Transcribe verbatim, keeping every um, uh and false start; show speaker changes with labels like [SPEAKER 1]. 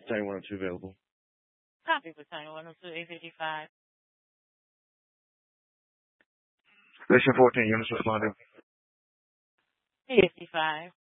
[SPEAKER 1] Battalion one oh two available.
[SPEAKER 2] Copy, Battalion one oh two, eight fifty-five.
[SPEAKER 1] Station fourteen, units responding.
[SPEAKER 2] eight fifty-five.